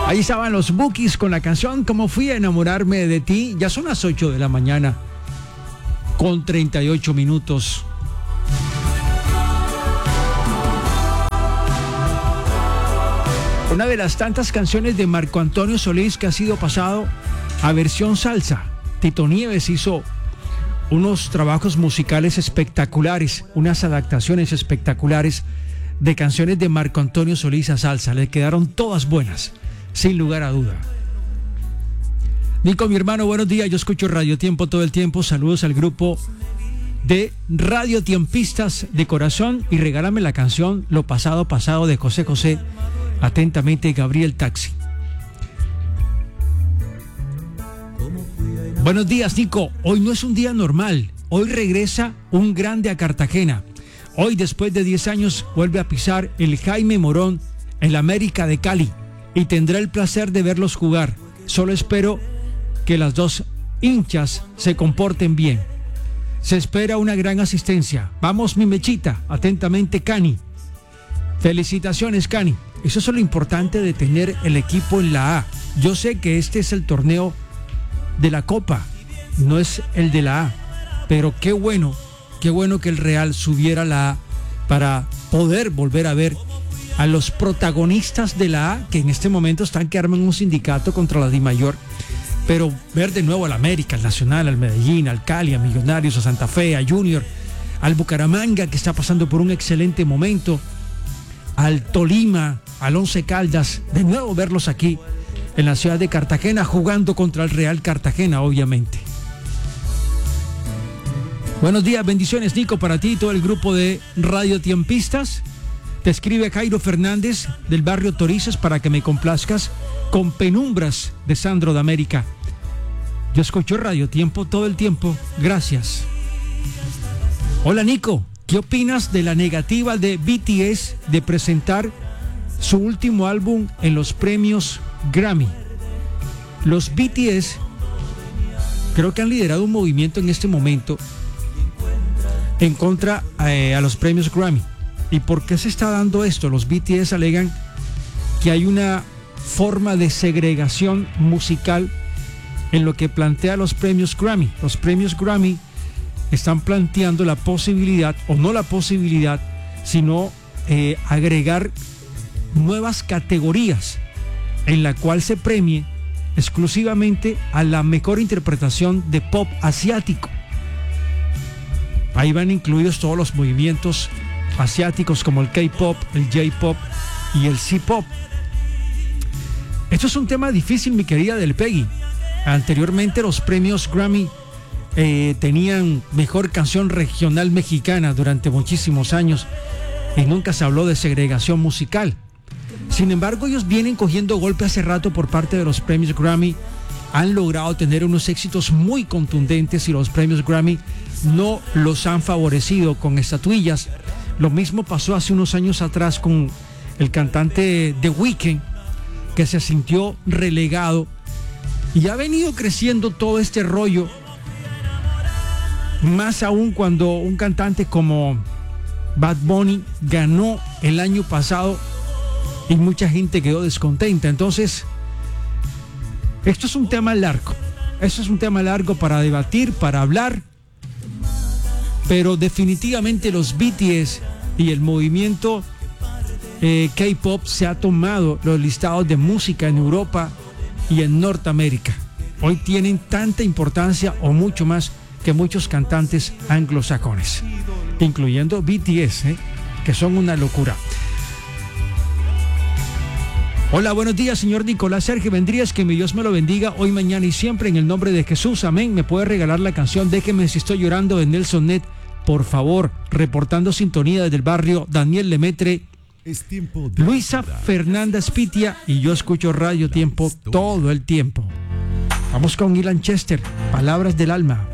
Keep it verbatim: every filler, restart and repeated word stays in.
Ahí estaban los Bukis con la canción Cómo fui a enamorarme de ti. Ya son las ocho de la mañana con treinta y ocho minutos. Una de las tantas canciones de Marco Antonio Solís que ha sido pasado a versión salsa. Tito Nieves hizo unos trabajos musicales espectaculares, unas adaptaciones espectaculares de canciones de Marco Antonio Solís a salsa. Le quedaron todas buenas, sin lugar a duda. Nico, mi hermano, buenos días. Yo escucho Radio Tiempo todo el tiempo. Saludos al grupo de Radio Tiempistas de corazón y regálame la canción Lo pasado pasado de José José. Atentamente, Gabriel Taxi. Buenos días, Nico. Hoy no es un día normal. Hoy regresa un grande a Cartagena. Hoy, después de diez años, vuelve a pisar el Jaime Morón en la América de Cali y tendrá el placer de verlos jugar. Solo espero que las dos hinchas se comporten bien. Se espera una gran asistencia. Vamos, mi mechita. Atentamente, Cani. Felicitaciones, Cani. Eso es lo importante de tener el equipo en la A. Yo sé que este es el torneo de la Copa, no es el de la A, pero qué bueno, qué bueno que el Real subiera a la A para poder volver a ver a los protagonistas de la A, que en este momento están que arman un sindicato contra la Dimayor, pero ver de nuevo al América, al Nacional, al Medellín, al Cali, a Millonarios, a Santa Fe, a Junior, al Bucaramanga, que está pasando por un excelente momento, al Tolima, al Once Caldas, de nuevo verlos aquí en la ciudad de Cartagena jugando contra el Real Cartagena, obviamente. Buenos días, bendiciones, Nico, para ti y todo el grupo de Radio Tiempistas. Te escribe Jairo Fernández del barrio Torices para que me complazcas con Penumbras de Sandro de América. Yo escucho Radio Tiempo todo el tiempo, gracias. Hola, Nico, ¿qué opinas de la negativa de B T S de presentar su último álbum en los premios Grammy? Los B T S creo que han liderado un movimiento en este momento en contra eh, a los premios Grammy. ¿Y por qué se está dando esto? Los B T S alegan que hay una forma de segregación musical en lo que plantea los premios Grammy. Los premios Grammy están planteando la posibilidad, o no la posibilidad, sino eh, agregar nuevas categorías en la cual se premie exclusivamente a la mejor interpretación de pop asiático. Ahí van incluidos todos los movimientos asiáticos como el K-pop, el J-pop y el C-pop. Esto es un tema difícil, mi querida Del Peggy. Anteriormente los premios Grammy eh, tenían mejor canción regional mexicana durante muchísimos años y nunca se habló de segregación musical. Sin embargo, ellos vienen cogiendo golpe hace rato por parte de los premios Grammy. Han logrado tener unos éxitos muy contundentes y los premios Grammy no los han favorecido con estatuillas. Lo mismo pasó hace unos años atrás con el cantante The Weeknd, que se sintió relegado, y ha venido creciendo todo este rollo, más aún cuando un cantante como Bad Bunny ganó el año pasado y mucha gente quedó descontenta. Entonces, esto es un tema largo, esto es un tema largo para debatir, para hablar, pero definitivamente los B T S y el movimiento eh, K-pop se ha tomado los listados de música en Europa y en Norteamérica. Hoy tienen tanta importancia o mucho más que muchos cantantes anglosajones, incluyendo B T S, ¿eh? que son una locura. Hola, buenos días, señor Nicolás Sergio Vendrías, que mi Dios me lo bendiga hoy, mañana y siempre en el nombre de Jesús, amén. ¿Me puede regalar la canción Déjeme si estoy llorando de Nelson Net? Por favor, reportando sintonía desde el barrio Daniel Lemetre, Luisa Fernanda Spitia, y yo escucho Radio Tiempo todo el tiempo. Vamos con Ilan Chester, Palabras del Alma.